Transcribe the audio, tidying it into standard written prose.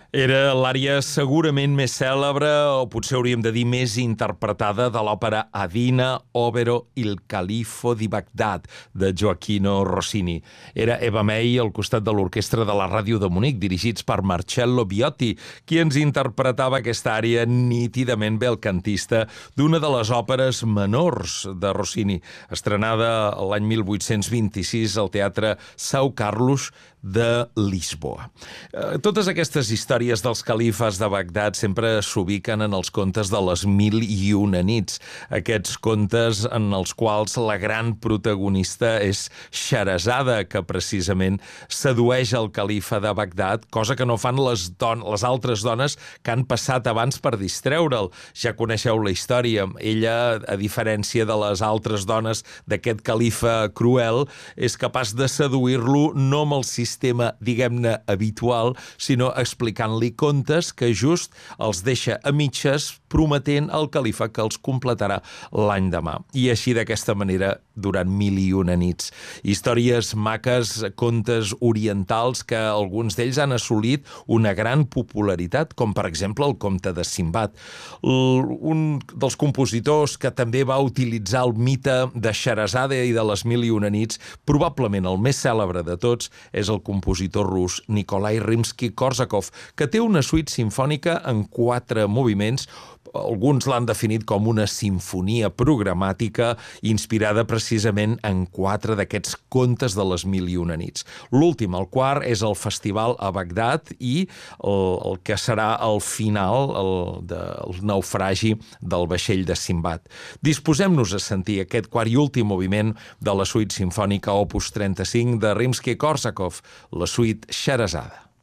Era l'ària segurament més cèlebre, o potser hauríem de dir més interpretada, de l'òpera Adina, Overo il Califo di Bagdad, de Gioachino Rossini. Era Eva May al costat de l'orquestra de la ràdio de Munic, dirigits per Marcello Viotti, qui ens interpretava aquesta ària nítidament belcantista d'una de les òperes menors de Rossini, estrenada l'any 1826 al Teatre São Carlos de Lisboa. Totes aquestes històries dels califes de Bagdad sempre s'ubiquen en els contes de les Mil i una nits, aquests contes en els quals la gran protagonista és Xerezada, que precisament sedueix el califa de Bagdad, cosa que no fan les altres dones que han passat abans per distreure'l. Ja coneixeu la història. Ella, a diferència de les altres dones d'aquest califa cruel, és capaç de seduir-lo no amb el sistema, diguem-ne, habitual, sinó explicant-li contes que just els deixa a mitges, prometent al califa que els completarà l'any demà. I així, d'aquesta manera, durant mil i una nits. Històries maques, contes orientals que alguns d'ells han assolit una gran popularitat, com per exemple el Comte de Simbad. Un dels compositors que també va utilitzar el mite de Xerezada i de les Mil i una nits, probablement el més cèlebre de tots, és el compositor rus Nikolai Rimsky-Korsakov, que té una suite simfònica en 4 moviments. Alguns l'han definit com una simfonia programàtica inspirada precisament en 4 d'aquests contes de les Mil i una nits. L'últim, el quart, és el festival a Bagdad i el que serà el final, el naufragi del vaixell de Simbad. Disposem-nos a sentir aquest quart i últim moviment de la suite simfònica Opus 35 de Rimsky-Korsakov, la suite Xerezada.